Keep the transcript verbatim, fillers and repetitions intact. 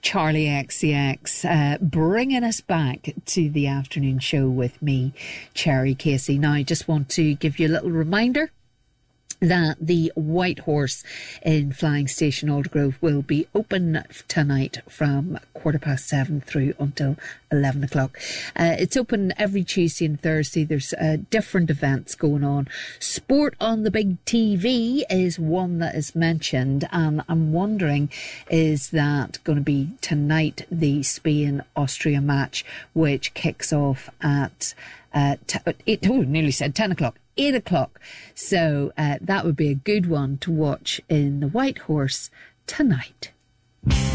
Charlie X C X, uh, bringing us back to the afternoon show with me, Cherry Casey. Now, I just want to give you a little reminder that the White Horse in Flying Station Aldergrove will be open tonight from quarter past seven through until eleven o'clock. Uh, it's open every Tuesday and Thursday. There's uh, different events going on. Sport on the Big T V is one that is mentioned, and I'm wondering, is that going to be tonight, the Spain-Austria match, which kicks off at uh, t- eight, oh, nearly said ten o'clock. Eight o'clock. So uh, that would be a good one to watch in the White Horse tonight.